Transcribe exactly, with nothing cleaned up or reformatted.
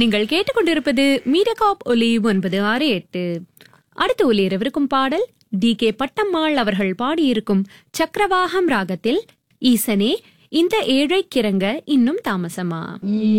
நீங்கள் கேட்டுக்கொண்டிருப்பது மீரகாப் ஒலி ஒன்பது ஆறு எட்டு. அடுத்த ஒலியிரவிருக்கும் பாடல் டி கே பட்டம்மாள் அவர்கள் பாடியிருக்கும் சக்கரவாகம் ராகத்தில் ஈசனே இந்த ஏழை கிறங்க இன்னும் தாமசமா.